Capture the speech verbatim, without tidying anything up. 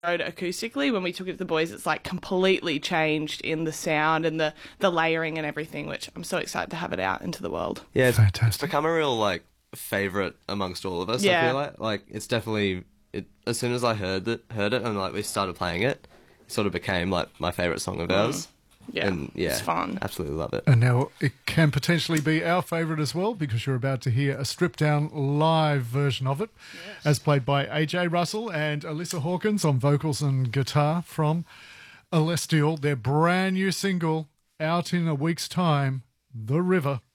acoustically. When we took it to the boys, it's like completely changed in the sound and the the layering and everything, which I'm so excited to have it out into the world. Yeah, it's, Fantastic. it's become a real like favorite amongst all of us. Yeah. I feel like like it's definitely it. As soon as I heard it, heard it, and like we started playing it, it sort of became like my favorite song of ours. Yeah, and yeah, it's fun. Absolutely love it. And now it can potentially be our favourite as well, because you're about to hear a stripped-down live version of it, yes, as played by A J Russell and Alyssa Hawkins on vocals and guitar from Alestial. Their brand new single, out in a week's time, The River.